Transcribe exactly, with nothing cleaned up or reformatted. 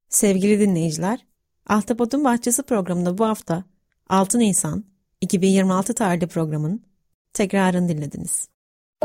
Sevgili dinleyiciler, Ahtapot'un Bahçesi programında bu hafta altı Nisan iki bin yirmi altı tarihli programın tekrarını dinlediniz.